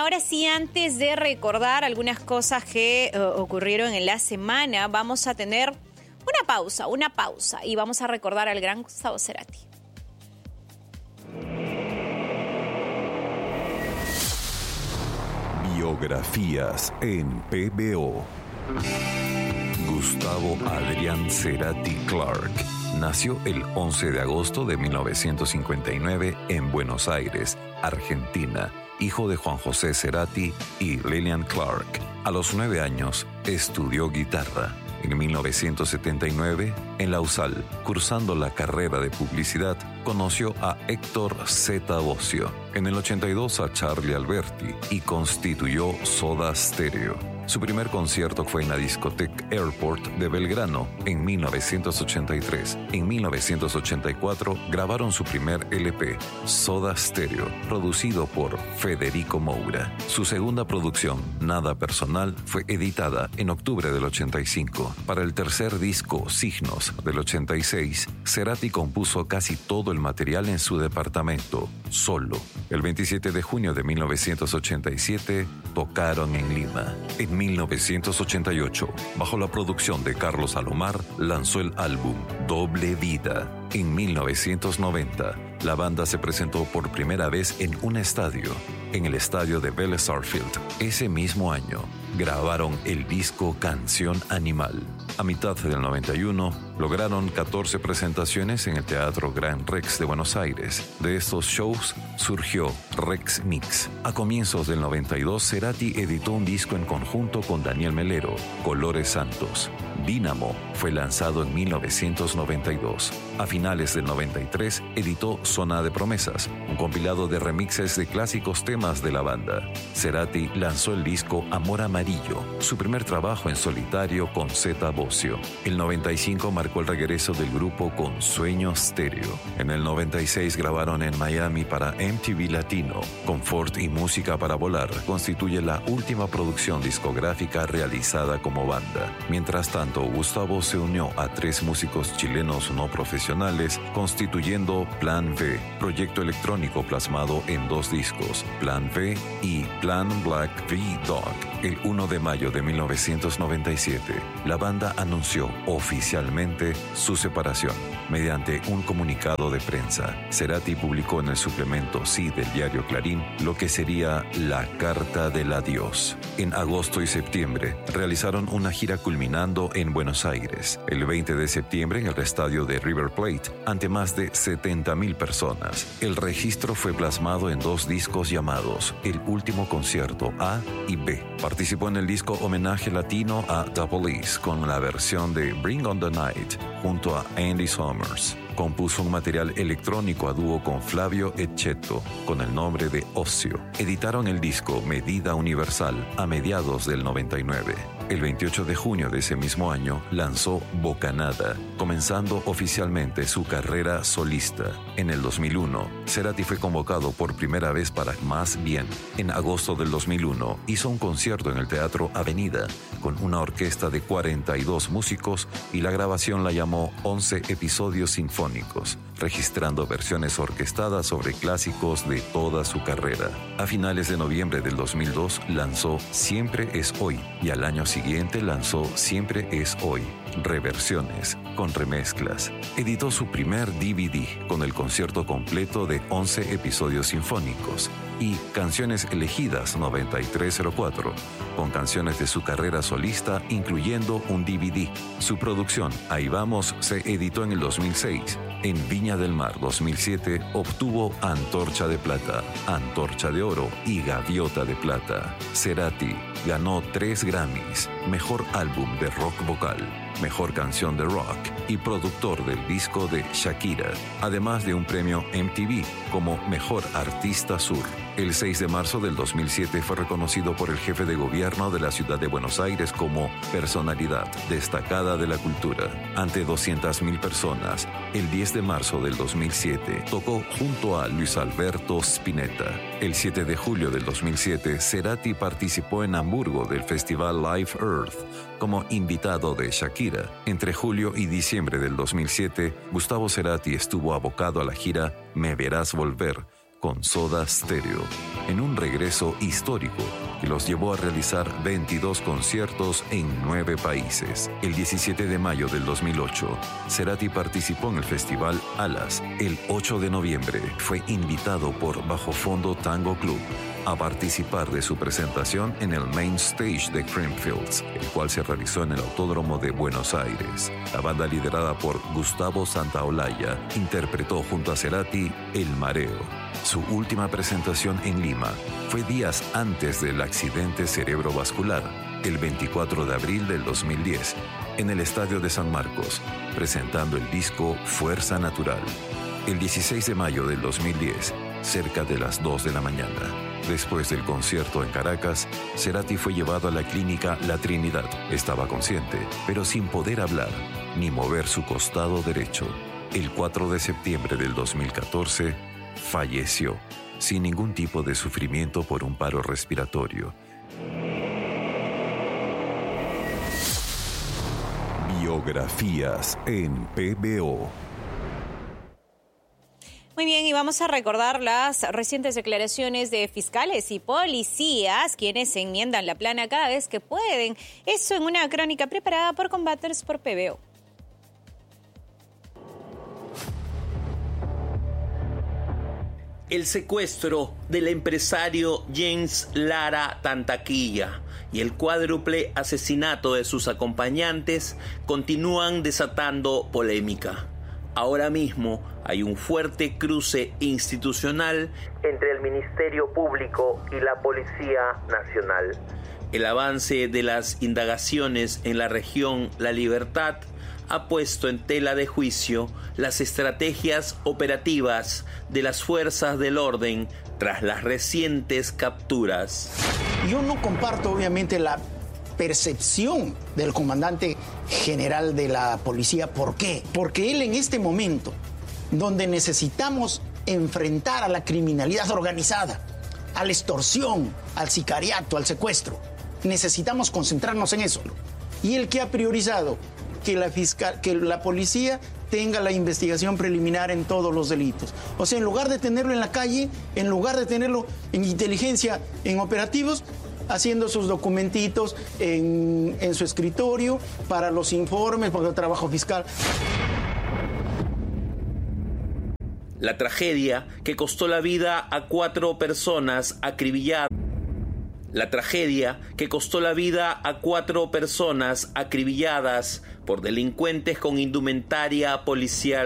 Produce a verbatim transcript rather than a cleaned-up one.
ahora sí, antes de recordar algunas cosas que uh, ocurrieron en la semana, vamos a tener una pausa, una pausa, y vamos a recordar al gran Gustavo Cerati. Biografías en P B O. Gustavo Adrián Cerati Clark nació el once de agosto de mil novecientos cincuenta y nueve en Buenos Aires, Argentina, hijo de Juan José Cerati y Lillian Clark. A los nueve años estudió guitarra. En mil novecientos setenta y nueve, en la USAL, cursando la carrera de publicidad, conoció a Héctor Zeta Bosio. En el ochenta y dos a Charlie Alberti y constituyó Soda Stereo. Su primer concierto fue en la discoteca Airport de Belgrano en mil novecientos ochenta y tres. En mil novecientos ochenta y cuatro grabaron su primer L P, Soda Stereo, producido por Federico Moura. Su segunda producción, Nada Personal, fue editada en octubre del ochenta y cinco. Para el tercer disco, Signos, del ochenta y seis, Cerati compuso casi todo el material en su departamento, solo. El veintisiete de junio de mil novecientos ochenta y siete, tocaron en Lima. En mil novecientos ochenta y ocho, bajo la producción de Carlos Alomar, lanzó el álbum Doble Vida. En mil novecientos noventa, la banda se presentó por primera vez en un estadio, en el estadio de Vélez Sarsfield. Ese mismo año, grabaron el disco Canción Animal. A mitad del noventa y uno, lograron catorce presentaciones en el Teatro Gran Rex de Buenos Aires. De estos shows surgió Rex Mix. A comienzos del noventa y dos, Cerati editó un disco en conjunto con Daniel Melero, Colores Santos. Dínamo fue lanzado en mil novecientos noventa y dos. A finales del noventa y tres, editó Zona de Promesas, un compilado de remixes de clásicos temas de la banda. Cerati lanzó el disco Amor Amarillo, su primer trabajo en solitario con Zeta Bosio. El noventa y cinco marcó el regreso del grupo con Sueño Stereo. En el noventa y seis grabaron en Miami para M T V Latino. Confort y Música para Volar constituye la última producción discográfica realizada como banda. Mientras tanto, Gustavo se unió a tres músicos chilenos no profesionales, constituyendo Plan V, proyecto electrónico plasmado en dos discos, Plan V y Plan Black V Dog. El primero de mayo de mil novecientos noventa y siete, la banda anunció oficialmente su separación. Mediante un comunicado de prensa, Cerati publicó en el suplemento Sí del diario Clarín lo que sería la Carta del Adiós. En agosto y septiembre realizaron una gira culminando en Buenos Aires. El veinte de septiembre en el estadio de River Plate, ante más de setenta mil personas. El registro fue plasmado en dos discos llamados El Último Concierto A y B. Participó en el disco Homenaje Latino a The Police con la versión de Bring on the Night junto a Andy Summers. Compuso un material electrónico a dúo con Flavio Ecchetto con el nombre de Ocio. Editaron el disco Medida Universal a mediados del noventa y nueve. El veintiocho de junio de ese mismo año lanzó Bocanada, comenzando oficialmente su carrera solista. En el dos mil uno, Cerati fue convocado por primera vez para Más Bien. En agosto del dos mil uno hizo un concierto en el Teatro Avenida con una orquesta de cuarenta y dos músicos y la grabación la llamó once episodios sinfónicos, registrando versiones orquestadas sobre clásicos de toda su carrera. A finales de noviembre del dos mil dos lanzó Siempre es Hoy y al año siguiente lanzó Siempre es Hoy, reversiones con remezclas. Editó su primer D V D con el concierto completo de once episodios sinfónicos y Canciones Elegidas noventa y tres cero cuatro, con canciones de su carrera solista incluyendo un D V D. Su producción Ahí Vamos se editó en el dos mil seis. En Viña del Mar dos mil siete obtuvo Antorcha de Plata, Antorcha de Oro y Gaviota de Plata. Cerati ganó tres Grammys, Mejor Álbum de Rock Vocal, Mejor Canción de Rock y Productor del Disco de Shakira, además de un premio M T V como Mejor Artista Sur. El seis de marzo del dos mil siete fue reconocido por el jefe de gobierno de la ciudad de Buenos Aires como personalidad destacada de la cultura. Ante doscientas mil personas, el diez de marzo del dos mil siete tocó junto a Luis Alberto Spinetta. El siete de julio del dos mil siete, Cerati participó en Hamburgo del festival Live Earth como invitado de Shakira. Entre julio y diciembre del dos mil siete, Gustavo Cerati estuvo abocado a la gira Me Verás Volver, con Soda Stereo, en un regreso histórico que los llevó a realizar veintidós conciertos en nueve países. El diecisiete de mayo del dos mil ocho, Cerati participó en el festival Alas. El ocho de noviembre fue invitado por Bajo Fondo Tango Club a participar de su presentación en el Main Stage de Creamfields, el cual se realizó en el Autódromo de Buenos Aires. La banda, liderada por Gustavo Santaolalla, interpretó junto a Cerati El Mareo. Su última presentación en Lima fue días antes del accidente cerebrovascular, el veinticuatro de abril del dos mil diez, en el Estadio de San Marcos, presentando el disco Fuerza Natural. El dieciséis de mayo del dos mil diez, cerca de las dos de la mañana, después del concierto en Caracas, Cerati fue llevado a la clínica La Trinidad. Estaba consciente, pero sin poder hablar ni mover su costado derecho. El cuatro de septiembre del dos mil catorce, falleció, sin ningún tipo de sufrimiento por un paro respiratorio. Biografías en P B O. Muy bien, y vamos a recordar las recientes declaraciones de fiscales y policías, quienes enmiendan la plana cada vez que pueden. Eso en una crónica preparada por Combaters por P B O. El secuestro del empresario James Lara Tantaquilla y el cuádruple asesinato de sus acompañantes continúan desatando polémica. Ahora mismo hay un fuerte cruce institucional entre el Ministerio Público y la Policía Nacional. El avance de las indagaciones en la región La Libertad ha puesto en tela de juicio las estrategias operativas de las fuerzas del orden tras las recientes capturas. Yo no comparto, obviamente, la percepción del comandante general de la policía. ¿Por qué? Porque él, en este momento, donde necesitamos enfrentar a la criminalidad organizada, a la extorsión, al sicariato, al secuestro, necesitamos concentrarnos en eso. Y el que ha priorizado que la fiscal, que la policía tenga la investigación preliminar en todos los delitos. O sea, en lugar de tenerlo en la calle, en lugar de tenerlo en inteligencia, en operativos, haciendo sus documentitos en, en su escritorio para los informes, para el trabajo fiscal. La tragedia que costó la vida a cuatro personas acribilladas. La tragedia que costó la vida a cuatro personas acribilladas por delincuentes con indumentaria policial